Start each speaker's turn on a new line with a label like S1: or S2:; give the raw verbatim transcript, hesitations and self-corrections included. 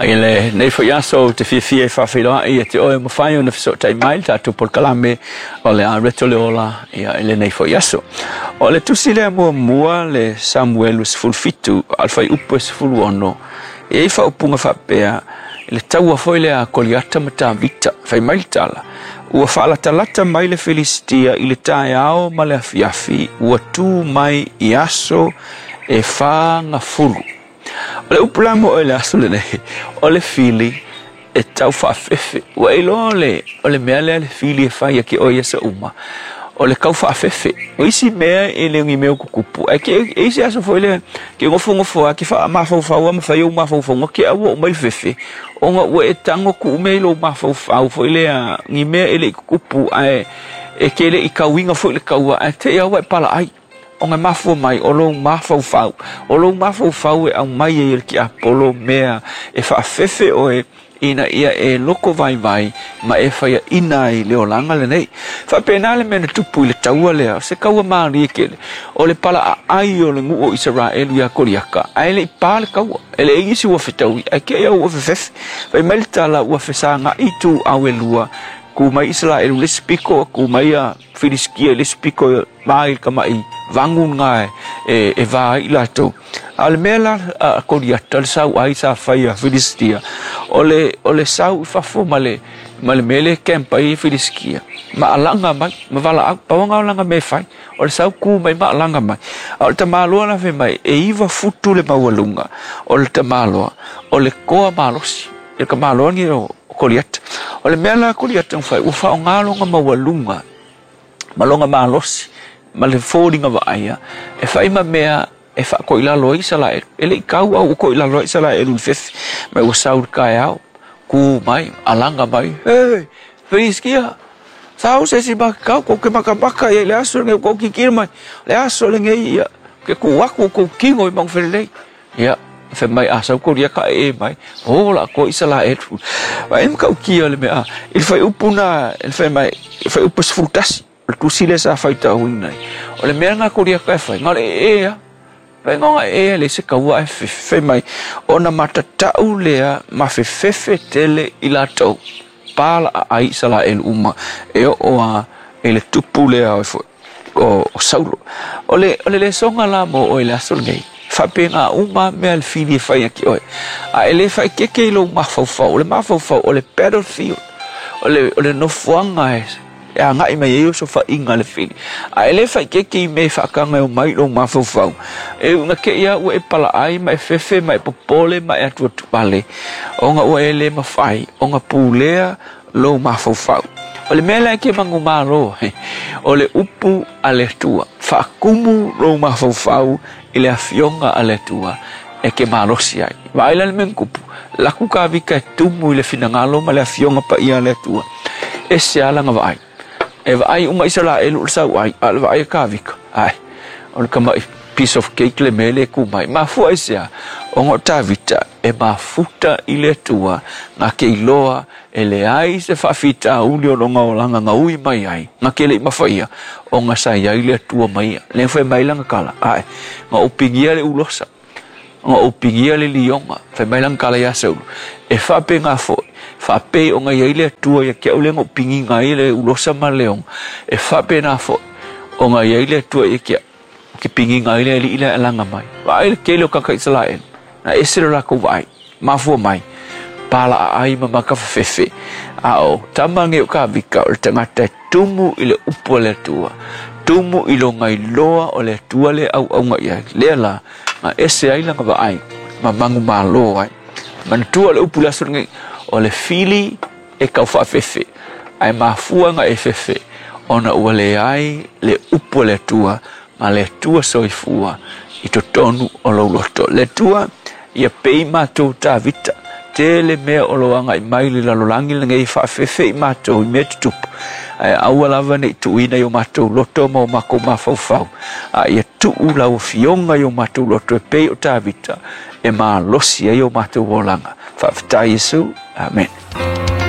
S1: Ele nei fo yaso te fi fi fa fi la e te o mo fai ona so tai mai ta tu por kalame o le a retole ola ia ele nei fo yaso o le tu sile mo mo le Samuelus fulfitu alfa upus fuluono e fa upunga fa pea le tau foi le a koliata mata vita fai mai tala ua fala talata mai le Filistia i le tae ao ma le afiafi ua tu mai yaso e fa nga fulu o le upulamo o le aso le nei o le fili e tau faafefe ua ilo le o le mea le fili e fai a ki o ia sa uma o le kau faafefe o isi mea e le ngi meo kukupu e ki e isi aso foi le ki ngofo ngofo a ki fa mafau ma fai o mafau ki awa o mai fefe o nga ua e tango ku umei lo mafau foi le a ngi mea e le kukupu e e ke le i kauinga foi le kaua e te awa e pala ai o nga mafo mai o lo mafau fau o lo mafau fau e au mai e ki apolo mea e faafefe o e ina ia e loko vai vai ma e fai ina i le olanga le nei fa penale mena tupu le taua le se kaua maari ke o le pala ai o le ngu o Israel ia koriaka ai le pala kaua ele isi wa fetaui ai ke ia wa fefef vai melta la wa fesanga itu awelua ku mai Israel le spiko ku mai a Filistia le spiko mai kamai vangun ngai e e vai la to al mela a koriata le sau ai sa fai a Filistia ole ole sau fa fo male male mele kempa i Filistia ma alanga mai ma vala pa nga alanga me fai ole sau ku mai ma alanga mai ole ta malo na fe mai e iva futu le mawalunga ole ta malo ole koa malosi e ka malo ni o koriata ole mela koriata fai u fa ngalo nga mawalunga malonga malosi male folding of aya e fai ma mea e fa ko ila loi sala ele kau au ko ila loi sala e fif mai o saur kai au ku mai alanga mai hey Filistia sau se si ba kau ko ke makabaka e le aso nge ko kikir mai le aso le nge ia ke ku waku ko kingo i mang fele ya fe mai asa ko ria ka e mai o la ko isala e tu vai em kau ki ole me a il fai upuna il fai mai fai upus frutas tu sile sa fai ta huinai ole me nga ko ria ka fai ngale e ya Venga e le se kaua e fe mai ona matatau lea ma fe fefe tele ila tau pala ai sala el uma e o a ele tupu lea o o saulo ole ole le songa la mo o ele asol ngai fa pena uma me al fili fai ki oi a ele fai ke ke lo ma fo fo ole ma fo fo ole battlefield ole ole no fuanga e e nga i mai eu so fa inga le fili a ele fa ke ke me fa ka me mai lo ma fo fo e nga ke ia o e pala ai mai fefe mai popole mai atu tu pale o nga o ele ma fai o nga pulea lo ma fo fo ole mela ke mangu malo ole upu ale tua fa kumu lo ma fo fo ile afionga ale tua e ke malosi ai vai la menkupu la ku ka vika tumu ile finangalo ma le afionga pa ia le tua e se ala nga vai e vai uma isala e lu sa vai al vai ka vika ai on kama piece of cake le mele ku mai ma fu isia o ngota vita e ma futa ile tua na ke iloa ele ai se fa fita uli o longa o langa nga ui mai ai na ke le mafaia o nga sa ia ile tua mai le foi mai langa kala ai ma upingia le ulosa nga upingia le lionga foi mai langa kala ya seu e fa pe nga fo fa pe o nga ile tua ya ke o le ngo pingi nga ile ulosa ma leong e fa pe na fo o nga ile tua ya ke ki pingi nga ile ile langa mai vai ke lo ka ka Israel na esira ko vai ma fo mai pala ai mama ka fefe ao tamange o ka vika o tangata tumu ile upo le tua tumu ilo ngai loa o le tua le au au ngai le la ma ese ai langa vai ma mangu malo ai man tua le upo la so ngai o le fili e ka fa fefe ai ma fuanga e fefe ona o le ai le upo le tua ma le tua soifua i to tonu o lo loto le tua ia pei matou ta vita tele mea o loanga i maili la lolangi le ngai fa fefe i matou i mea tutupu ai aua lava nei tuina i o matou loto ma o mako mafau a ia tuu lau fionga i o matou loto e pei o ta vita e maa losi i o matou olanga fa fita Yesu amen.